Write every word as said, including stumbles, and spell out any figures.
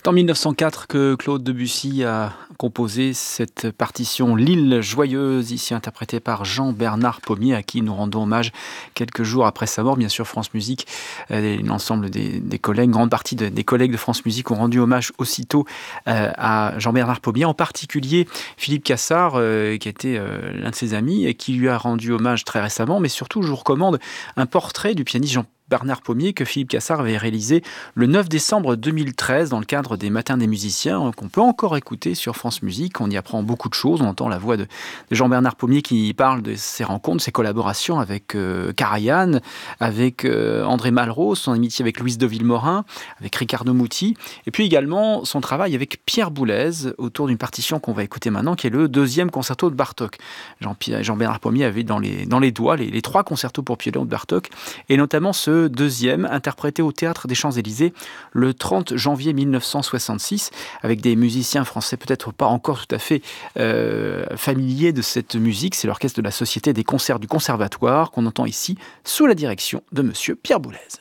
C'est en mille neuf cent quatre que Claude Debussy a composé cette partition L'île joyeuse, ici interprétée par Jean-Bernard Pommier, à qui nous rendons hommage quelques jours après sa mort. Bien sûr, France Musique, euh, l'ensemble des, des collègues, grande partie de, des collègues de France Musique ont rendu hommage aussitôt euh, à Jean-Bernard Pommier, en particulier Philippe Cassard, euh, qui était euh, l'un de ses amis et qui lui a rendu hommage très récemment. Mais surtout, je vous recommande un portrait du pianiste Jean Bernard Pommier que Philippe Cassard avait réalisé le neuf décembre deux mille treize dans le cadre des Matins des musiciens, qu'on peut encore écouter sur France Musique. On y apprend beaucoup de choses. On entend la voix de, de Jean-Bernard Pommier qui parle de ses rencontres, ses collaborations avec euh, Karajan, avec euh, André Malraux, son amitié avec Louise de Villemorin, avec Riccardo Muti, et puis également son travail avec Pierre Boulez autour d'une partition qu'on va écouter maintenant, qui est le deuxième concerto de Bartók. Jean- Jean-Bernard Pommier avait dans les, dans les doigts les, les trois concertos pour piano de Bartók, et notamment ce deuxième, interprété au Théâtre des Champs-Élysées le trente janvier mille neuf cent soixante-six, avec des musiciens français peut-être pas encore tout à fait euh, familiers de cette musique. C'est l'orchestre de la Société des concerts du Conservatoire qu'on entend ici sous la direction de monsieur Pierre Boulez.